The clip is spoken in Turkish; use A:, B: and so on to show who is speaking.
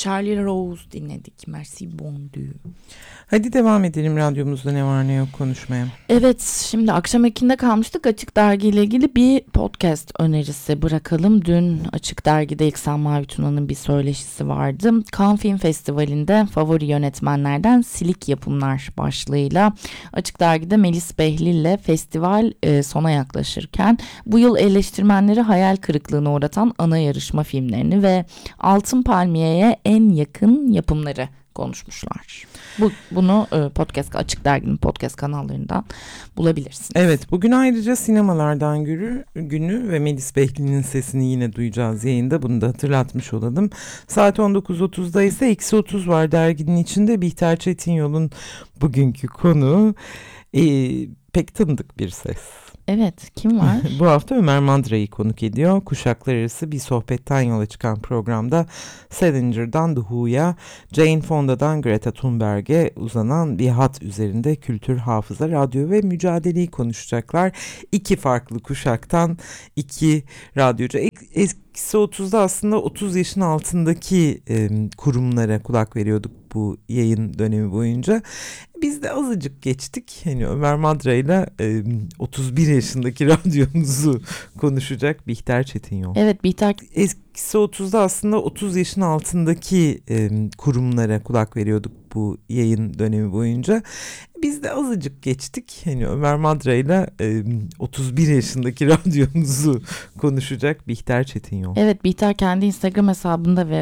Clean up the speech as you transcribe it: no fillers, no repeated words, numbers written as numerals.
A: Charlie Rose dinledik. Merci bon Dieu.
B: Hadi devam edelim radyomuzda ne var ne yok konuşmaya.
A: Evet, şimdi akşam ekinde kalmıştık. Açık Dergi ile ilgili bir podcast önerisi bırakalım. Dün Açık Dergi'de İksan Mavi Tuna'nın bir söyleşisi vardı. Cannes Film Festivali'nde favori yönetmenlerden Silik Yapımlar başlığıyla Açık Dergi'de Melis Behlil ile festival sona yaklaşırken bu yıl eleştirmenleri hayal kırıklığına uğratan ana yarışma filmlerini ve Altın Palmiye'ye en yakın yapımları konuşmuşlar. Bunu Açık Dergi'nin podcast kanallarından bulabilirsiniz.
B: Evet, bugün ayrıca sinemalardan günü ve Melis Behlil'in sesini yine duyacağız yayında. Bunu da hatırlatmış olalım. Saat 19.30'da ise Eksi 30 var derginin içinde. Bihter Çetinyol'un bugünkü konuğu pek tanıdık bir ses.
A: Evet, kim var?
B: Bu hafta Ömer Madra'yı konuk ediyor. Kuşaklar arası bir sohbetten yola çıkan programda Salinger'dan The Who'ya, Jane Fonda'dan Greta Thunberg'e uzanan bir hat üzerinde kültür, hafıza, radyo ve mücadeleyi konuşacaklar. İki farklı kuşaktan iki radyocu. Eksi 30'da aslında 30 yaşın altındaki kurumlara kulak veriyorduk bu yayın dönemi boyunca. Biz de azıcık geçtik. Hani Ömer Madra ile 31 yaşındaki radyomuzu konuşacak Bihter Çetinyol.
A: Evet, Bihter.
B: Eksi 30'da aslında 30 yaşın altındaki kurumlara kulak veriyorduk bu yayın dönemi boyunca. Biz de azıcık geçtik. Hani Ömer Madra ile 31 yaşındaki radyomuzu konuşacak Bihter Çetinyol.
A: Evet, Bihter kendi Instagram hesabında ve